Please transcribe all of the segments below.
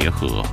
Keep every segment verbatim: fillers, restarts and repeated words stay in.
结合。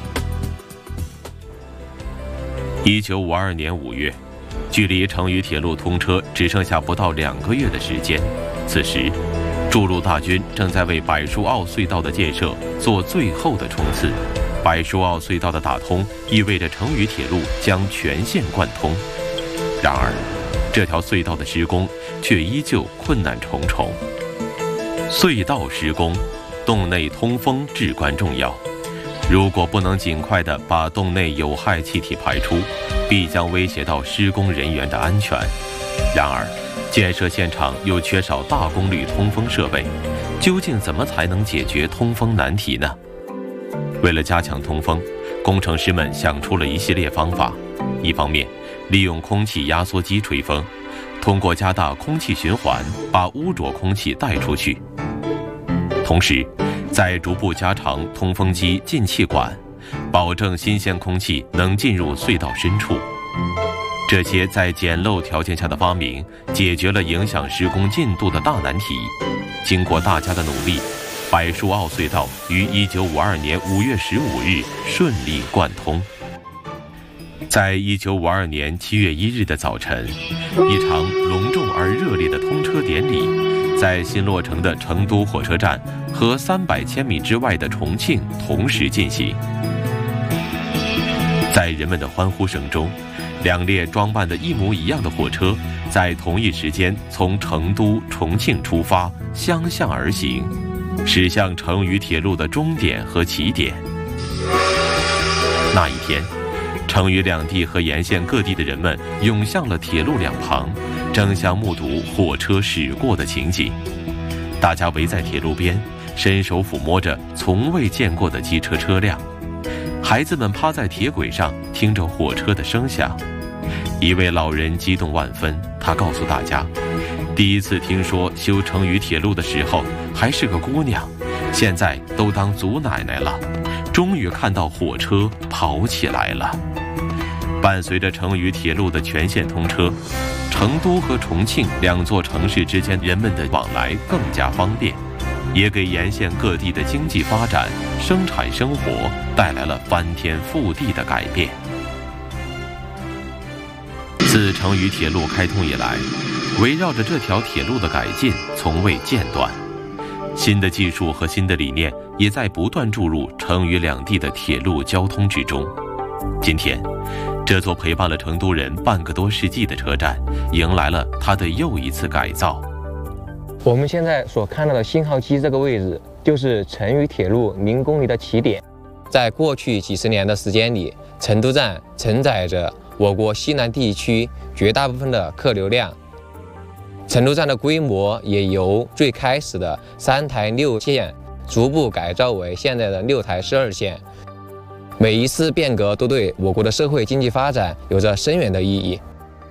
一九五二年五月，距离成渝铁路通车只剩下不到两个月的时间。此时，筑路大军正在为柏树坳隧道的建设做最后的冲刺。柏树坳隧道的打通，意味着成渝铁路将全线贯通。然而，这条隧道的施工却依旧困难重重。隧道施工，洞内通风至关重要。如果不能尽快地把洞内有害气体排出，必将威胁到施工人员的安全。然而，建设现场又缺少大功率通风设备，究竟怎么才能解决通风难题呢？为了加强通风，工程师们想出了一系列方法。一方面，利用空气压缩机吹风，通过加大空气循环，把污浊空气带出去。同时，再逐步加长通风机进气管，保证新鲜空气能进入隧道深处。这些在简陋条件下的发明，解决了影响施工进度的大难题。经过大家的努力，柏树坳隧道于一九五二年五月十五日顺利贯通。在一九五二年七月一日的早晨，一场隆重而热烈的通车典礼在新落成的成都火车站和三百千米之外的重庆同时进行。在人们的欢呼声中，两列装扮得一模一样的火车在同一时间从成都、重庆出发，相向而行，驶向成渝铁路的终点和起点。那一天，成渝两地和沿线各地的人们涌向了铁路两旁，争相目睹火车驶过的情景。大家围在铁路边，伸手抚摸着从未见过的机车车辆。孩子们趴在铁轨上，听着火车的声响。一位老人激动万分，他告诉大家，第一次听说修成渝铁路的时候还是个姑娘，现在都当祖奶奶了，终于看到火车跑起来了。伴随着成渝铁路的全线通车，成都和重庆两座城市之间人们的往来更加方便，也给沿线各地的经济发展、生产生活带来了翻天覆地的改变。自成渝铁路开通以来，围绕着这条铁路的改进从未间断，新的技术和新的理念也在不断注入成渝两地的铁路交通之中。今天，这座陪伴了成都人半个多世纪的车站，迎来了它的又一次改造。 我们现在所看到的信号机这个位置，就是成渝铁路零公里的起点。在过去几十年的时间里，成都站承载着我国西南地区绝大部分的客流量。成都站的规模也由最开始的三台六线，逐步改造为现在的六台十二线。每一次变革都对我国的社会经济发展有着深远的意义。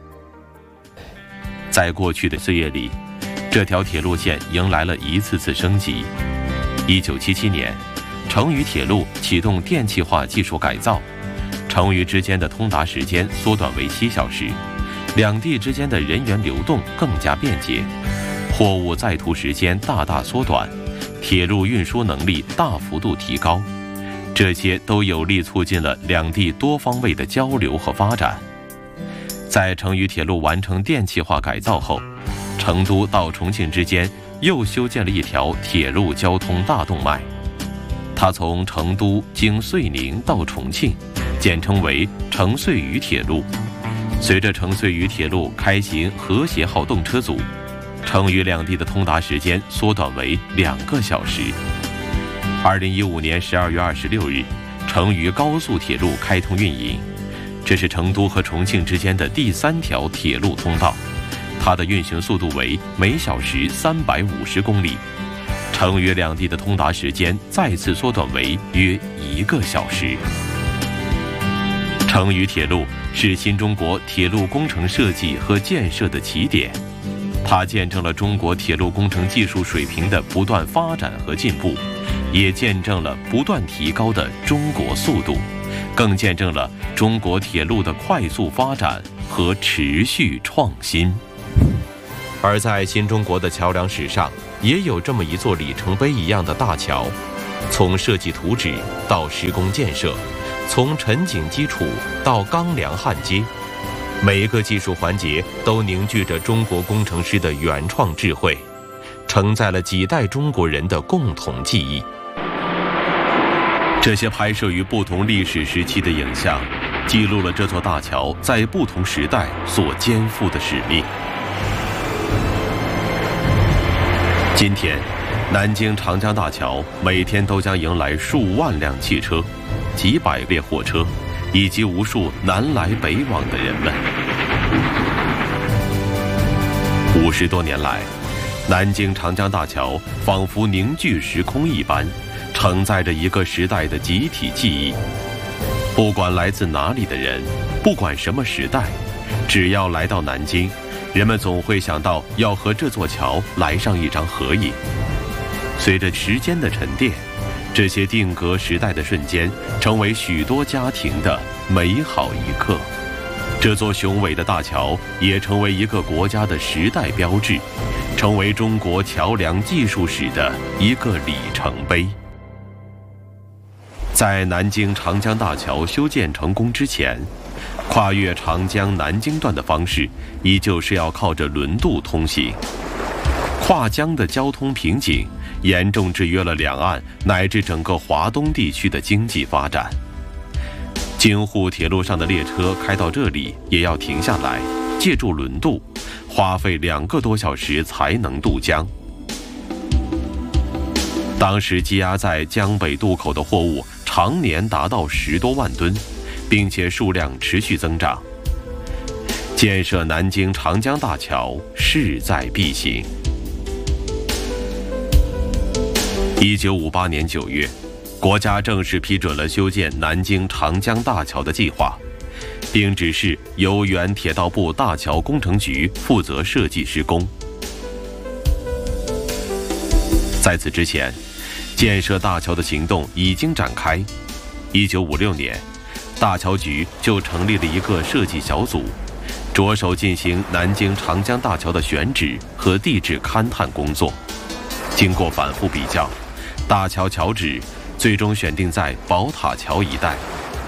在过去的岁月里，这条铁路线迎来了一次次升级。一九七七年，成渝铁路启动电气化技术改造，成渝之间的通达时间缩短为七小时，两地之间的人员流动更加便捷，货物载途时间大大缩短，铁路运输能力大幅度提高。这些都有力促进了两地多方位的交流和发展。在成渝铁路完成电气化改造后，成都到重庆之间又修建了一条铁路交通大动脉，它从成都经遂宁到重庆，简称为成遂渝铁路。随着成遂渝铁路开行和谐号动车组，成渝两地的通达时间缩短为两个小时。二零一五年十二月二十六日，成渝高速铁路开通运营，这是成都和重庆之间的第三条铁路通道，它的运行速度为每小时三百五十公里，成渝两地的通达时间再次缩短为约一个小时。成渝铁路是新中国铁路工程设计和建设的起点，它见证了中国铁路工程技术水平的不断发展和进步，也见证了不断提高的中国速度，更见证了中国铁路的快速发展和持续创新。而在新中国的桥梁史上，也有这么一座里程碑一样的大桥， 从设计图纸到施工建设，从沉井基础到钢梁焊接，每一个技术环节都凝聚着中国工程师的原创智慧，承载了几代中国人的共同记忆。这些拍摄于不同历史时期的影像，记录了这座大桥在不同时代所肩负的使命。今天，南京长江大桥每天都将迎来数万辆汽车、几百列货车，以及无数南来北往的人们。五十多年来，南京长江大桥仿佛凝聚时空一般，承载着一个时代的集体记忆。不管来自哪里的人，不管什么时代，只要来到南京，人们总会想到要和这座桥来上一张合影。随着时间的沉淀，这些定格时代的瞬间成为许多家庭的美好一刻。这座雄伟的大桥也成为一个国家的时代标志，成为中国桥梁技术史的一个里程碑。在南京长江大桥修建成功之前，跨越长江南京段的方式依旧是要靠着轮渡通行。跨江的交通瓶颈严重制约了两岸乃至整个华东地区的经济发展。京沪铁路上的列车开到这里也要停下来，借助轮渡，花费两个多小时才能渡江。当时积压在江北渡口的货物常年达到十多万吨，并且数量持续增长。建设南京长江大桥势在必行。一九五八年九月，国家正式批准了修建南京长江大桥的计划，并指示由原铁道部大桥工程局负责设计施工。在此之前，建设大桥的行动已经展开。一九五六年，大桥局就成立了一个设计小组，着手进行南京长江大桥的选址和地质勘探工作。经过反复比较，大桥桥址最终选定在宝塔桥一带。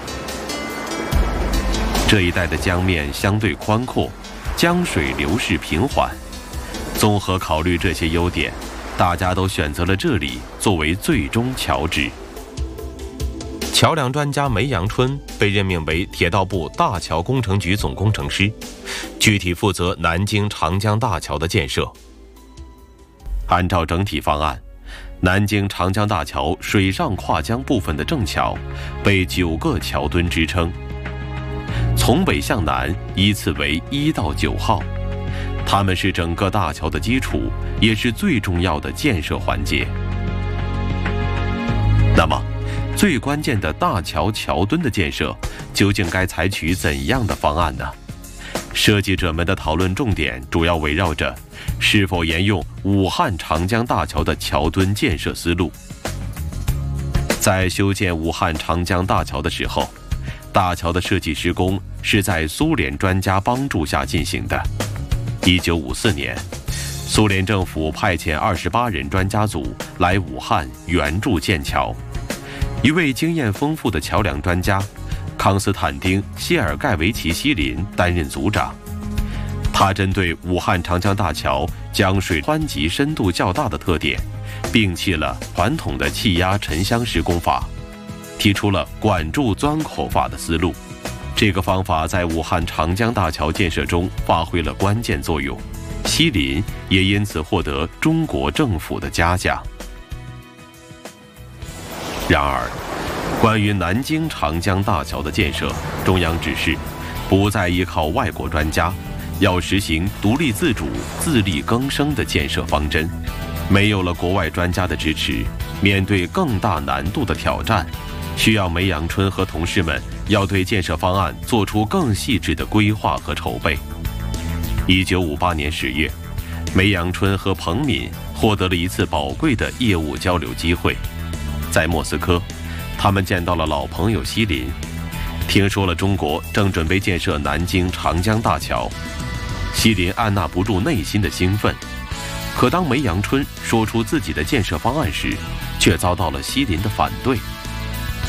这一带的江面相对宽阔，江水流势平缓。综合考虑这些优点，大家都选择了这里作为最终桥址。桥梁专家梅阳春被任命为铁道部大桥工程局总工程师，具体负责南京长江大桥的建设。按照整体方案，南京长江大桥水上跨江部分的正桥被九个桥墩支撑，从北向南依次为一到九号，它们是整个大桥的基础，也是最重要的建设环节。那么，最关键的大桥桥墩的建设究竟该采取怎样的方案呢？设计者们的讨论重点主要围绕着是否沿用武汉长江大桥的桥墩建设思路。在修建武汉长江大桥的时候，大桥的设计施工是在苏联专家帮助下进行的。一九五四年，苏联政府派遣二十八人专家组来武汉援助建桥。一位经验丰富的桥梁专家康斯坦丁·谢尔盖维奇·西林担任组长。他针对武汉长江大桥江水湍急深度较大的特点，摒弃了传统的气压沉箱施工法，提出了管柱钻口法的思路。这个方法在武汉长江大桥建设中发挥了关键作用，西林也因此获得中国政府的嘉奖。然而，关于南京长江大桥的建设，中央指示不再依靠外国专家，要实行独立自主、自力更生的建设方针。没有了国外专家的支持，面对更大难度的挑战，需要梅阳春和同事们要对建设方案做出更细致的规划和筹备。一九五八年十月，梅阳春和彭敏获得了一次宝贵的业务交流机会。在莫斯科，他们见到了老朋友西林，听说了中国正准备建设南京长江大桥。西林按捺不住内心的兴奋，可当梅阳春说出自己的建设方案时， 却遭到了西林的反对。